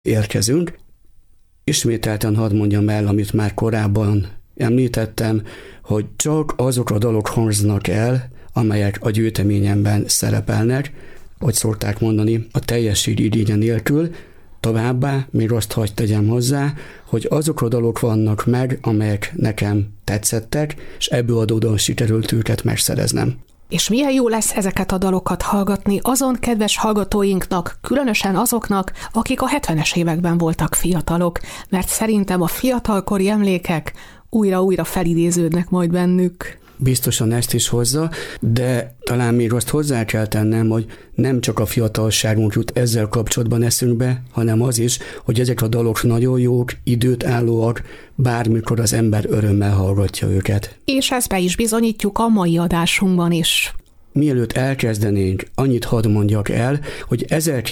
érkezünk. Ismételten hadd mondjam el, amit már korábban említettem, hogy csak azok a dalok hangznak el, amelyek a gyűjteményemben szerepelnek, hogy szokták mondani, a teljes irigye nélkül. Továbbá még azt hadd tegyem hozzá, hogy azok a dalok vannak meg, amelyek nekem tetszettek, és ebből adódóan sikerült őket megszereznem. És milyen jó lesz ezeket a dalokat hallgatni azon kedves hallgatóinknak, különösen azoknak, akik a 70-es években voltak fiatalok, mert szerintem a fiatalkori emlékek újra-újra felidéződnek majd bennük. Biztosan ezt is hozza, de talán még azt hozzá kell tennem, hogy nem csak a fiatalságunk jut ezzel kapcsolatban eszünkbe, hanem az is, hogy ezek a dalok nagyon jók, időt állóak, bármikor az ember örömmel hallgatja őket. És ezt be is bizonyítjuk a mai adásunkban is. Mielőtt elkezdenénk, annyit hadd mondjak el, hogy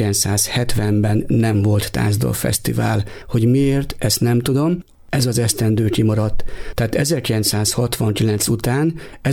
1970-ben nem volt táncdalfesztivál. Hogy miért, ezt nem tudom. Ez az esztendő kimaradt. Tehát 1969 után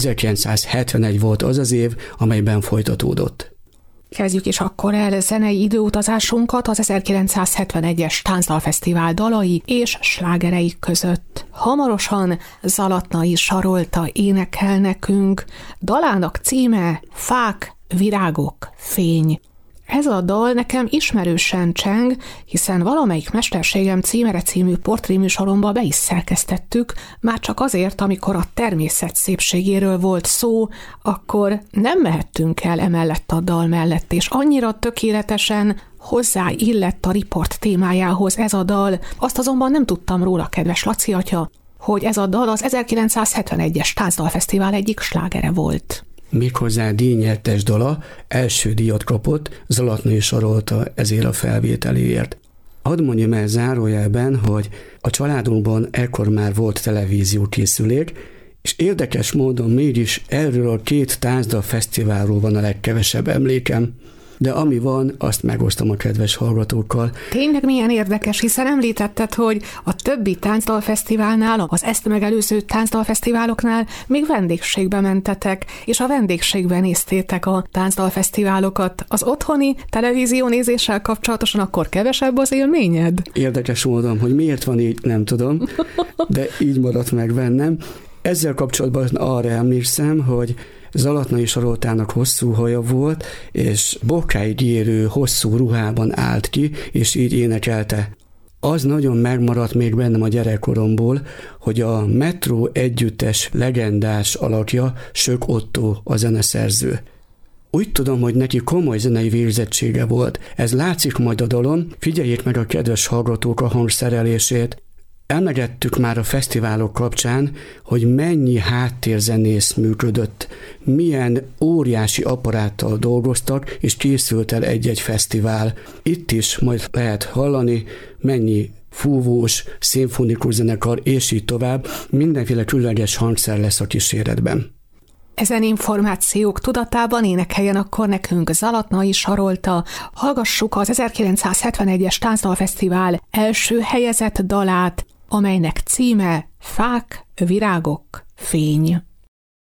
1971 volt az az év, amelyben folytatódott. Kezdjük is akkor el zenei időutazásunkat az 1971-es táncdalfesztivál dalai és slágereik között. Hamarosan Zalatnai Sarolta énekel nekünk, dalának címe Fák, virágok, fény. Ez a dal nekem ismerősen cseng, hiszen valamelyik Mesterségem címere című portréműsoromba be is szerkesztettük, már csak azért, amikor a természet szépségéről volt szó, akkor nem mehettünk el emellett a dal mellett, és annyira tökéletesen hozzáillett a riport témájához ez a dal. Azt azonban nem tudtam róla, kedves Laci atya, hogy ez a dal az 1971-es táncdalfesztivál egyik slágere volt. Méghozzá díjnyertes dala, első díjat kapott, Zalatnai Sarolta ezért a felvételéért. Hadd mondjam el zárójelben, hogy a családunkban ekkor már volt televíziókészülék, és érdekes módon mégis erről a két táncdalfesztiválról van a legkevesebb emlékem, de ami van, azt megosztom a kedves hallgatókkal. Tényleg milyen érdekes, hiszen említetted, hogy a többi táncdalfesztiválnál, az ezt megelőző táncdalfesztiváloknál még vendégségbe mentetek, és a vendégségben néztétek a táncdalfesztiválokat. Az otthoni televíziónézéssel kapcsolatosan akkor kevesebb az élményed? Érdekes módon, hogy miért van így, nem tudom, de így maradt meg bennem. Ezzel kapcsolatban arra emlékszem, hogy Zalatnai Saroltának hosszú haja volt, és bokáig érő hosszú ruhában állt ki, és így énekelte. Az nagyon megmaradt még bennem a gyerekkoromból, hogy a Metró együttes legendás alakja Sök Ottó a zeneszerző. Úgy tudom, hogy neki komoly zenei végzettsége volt. Ez látszik majd a dalon, figyeljék meg a kedves hallgatók a hangszerelését. Emlegettük már a fesztiválok kapcsán, hogy mennyi háttérzenész működött, milyen óriási apparáttal dolgoztak, és készült el egy-egy fesztivál. Itt is majd lehet hallani, mennyi fúvós, szimfonikus zenekar, és így tovább, mindenféle különleges hangszer lesz a kíséretben. Ezen információk tudatában énekeljen akkor nekünk Zalatnai Sarolta. Hallgassuk az 1971-es táncdalfesztivál első helyezett dalát, amelynek címe Fák, virágok, fény.